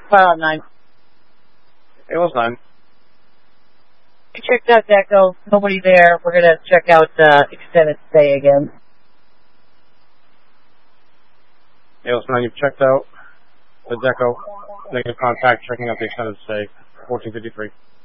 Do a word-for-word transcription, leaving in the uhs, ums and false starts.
Pilot nine. It was nine. We checked out Deco. Nobody there. We're gonna check out uh, extended stay again. It was nine. You've checked out the Deco. Negative contact. Checking out the extended stay. fourteen fifty-three.